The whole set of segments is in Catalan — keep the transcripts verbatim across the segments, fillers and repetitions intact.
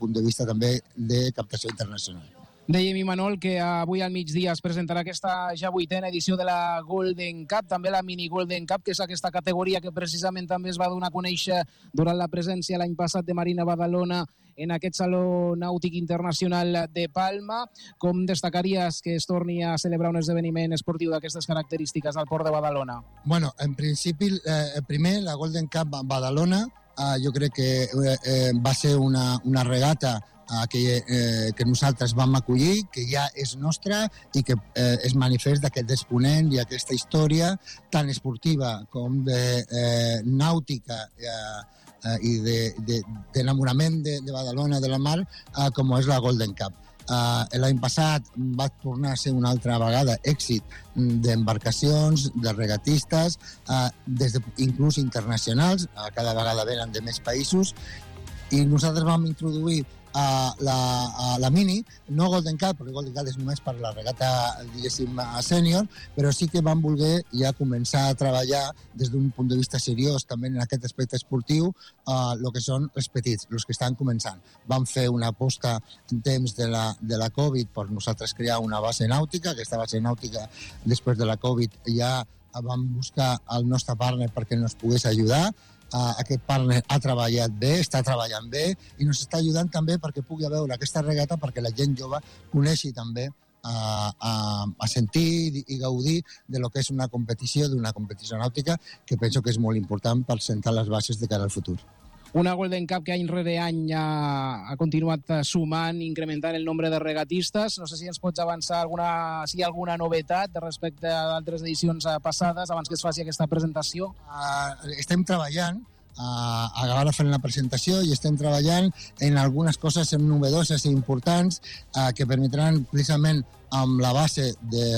punt de vista també de captació internacional. Dèiem, Imanol, que avui al migdia es presentarà aquesta ja vuitena edició de la Golden Cup, també la Mini Golden Cup, que és aquesta categoria que precisament també es va donar a conèixer durant la presència l'any passat de Marina Badalona en aquest Saló Nàutic Internacional de Palma. Com destacaries que es torni a celebrar un esdeveniment esportiu d'aquestes característiques al Port de Badalona? Bueno, en principi, eh, primer, la Golden Cup a Badalona, eh, jo crec que eh, va ser una, una regata que, eh, que nosaltres vam acollir, que ja és nostra i que eh, és manifest d'aquest exponent i aquesta història tan esportiva com de eh, nàutica eh, eh, i d'enamorament de, de, de Badalona, de la mar, eh, com és la Golden Cup. Uh, L'any passat va tornar a ser una altra vegada èxit d'embarcacions, de regatistes, uh, des de, inclús internacionals, uh, cada vegada venen de més països, i nosaltres vam introduir a la, a la Mini, no Golden Cup, perquè Golden Cup és només per la regata, diguéssim, sènior, però sí que vam voler ja començar a treballar des d'un punt de vista seriós també en aquest aspecte esportiu el uh, que són els petits, els que estan començant. Vam fer una aposta en temps de la, de la Covid per nosaltres crear una base nàutica. Aquesta base nàutica, després de la Covid, ja vam buscar el nostre partner perquè ens pogués ajudar. Uh, aquest partner ha treballat bé, està treballant bé i ens està ajudant també perquè pugui veure aquesta regata, perquè la gent jove coneixi també uh, a, a sentir i gaudir de lo que és una competició, d'una competició nàutica, que penso que és molt important per sentar les bases de cara al futur. Una Golden Cup que any rere any ha, ha continuat sumant, incrementant el nombre de regatistes. No sé si ens pots avançar alguna, si hi ha alguna novetat respecte a d'altres edicions passades abans que es faci aquesta presentació. Uh, estem treballant, uh, ara fent la presentació, i estem treballant en algunes coses novedoses i importants uh, que permetran precisament amb la base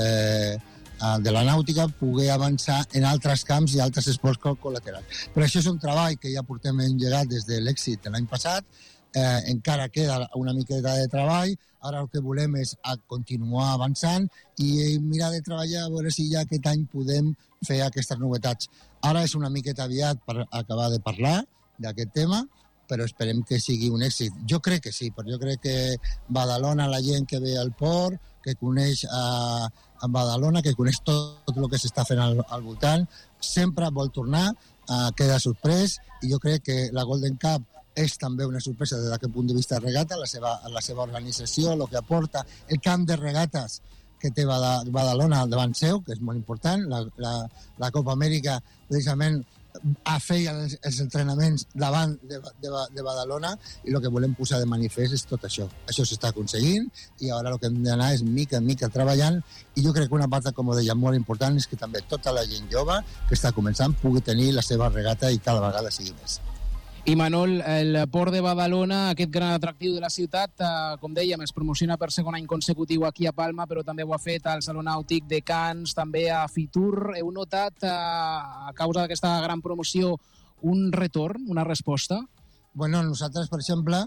de de la nàutica poder avançar en altres camps i altres esports col·laterals. Però això és un treball que ja portem engegat des de l'èxit de l'any passat, eh, encara queda una miqueta de treball, ara el que volem és a continuar avançant i mirar de treballar a veure si ja aquest any podem fer aquestes novetats. Ara és una miqueta aviat per acabar de parlar d'aquest tema, però esperem que sigui un èxit. Jo crec que sí, però jo crec que Badalona, la gent que ve al port, que coneix a, a Badalona, que coneix tot el que s'està fent al, al voltant, sempre vol tornar, uh, queda sorprès, i jo crec que la Golden Cup és també una sorpresa des d'aquest punt de vista de regata, la seva, la seva organització, el que aporta, el camp de regates que té Badalona davant seu, que és molt important, la, la, la Copa Amèrica precisament a fer els, els entrenaments davant de, de, de Badalona, i el que volem posar de manifest és tot això. Això s'està aconseguint i ara el que hem d'anar és mica en mica treballant, i jo crec que una part, com deia, molt important és que també tota la gent jove que està començant pugui tenir la seva regata i cada vegada sigui més. Imanol, el Port de Badalona, aquest gran atractiu de la ciutat, eh, com dèiem, es promociona per segon any consecutiu aquí a Palma, però també ho ha fet al Saló Nàutic de Canes, també a Fitur. Heu notat, eh, a causa d'aquesta gran promoció, un retorn, una resposta? Bueno, nosaltres, per exemple,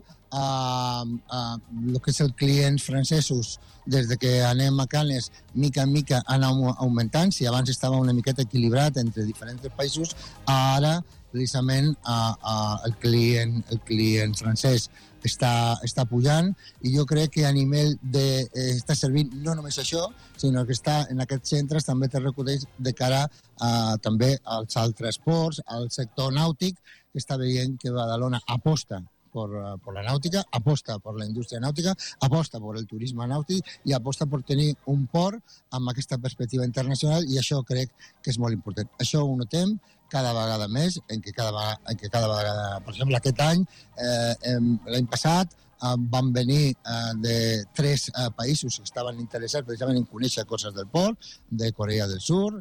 eh, eh, el que és el clients francesos, des de que anem a Canes, mica en mica han augmentant. Si abans estava una miqueta equilibrat entre diferents països, ara precisament uh, uh, el, client, el client francès està, està pujant, i jo crec que a nivell de... Eh, està servint no només això, sinó que està en aquests centres també te reconeix de cara a, també als altres ports, al sector nàutic, que està veient que Badalona aposta por, por la náutica, aposta por la indústria nàutica, aposta por el turisme nàutic i aposta per tenir un port amb aquesta perspectiva internacional, i això crec que és molt important. Això ho notem cada vegada més, en què cada vegada, en què cada vegada, per exemple, aquest any, eh, l'any passat, eh, van venir eh, de tres eh, països que estaven interessats precisament en conèixer coses del port, de Corea del Sur,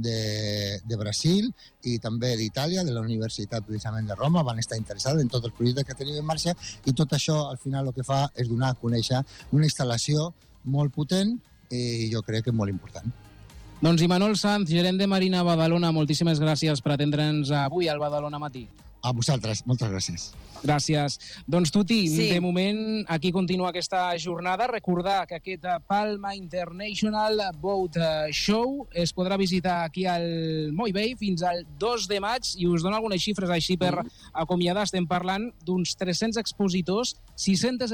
de, de Brasil i també d'Itàlia, de la Universitat precisament de Roma, van estar interessats en tots els projectes que tenim en marxa, i tot això al final el que fa és donar a conèixer una instal·lació molt potent i jo crec que és molt important. Doncs Imanol Sanz, gerent de Marina Badalona, moltíssimes gràcies per atendre'ns avui al Badalona Matí. A vosaltres, moltes gràcies. Gràcies. Doncs Tuti, Sí. de moment aquí continua aquesta jornada. Recordar que aquest Palma International Boat Show es podrà visitar aquí al Moll Bay fins al dos de maig, i us dono algunes xifres així per acomiadar. Estem parlant d'uns tres-cents expositors, sis-centes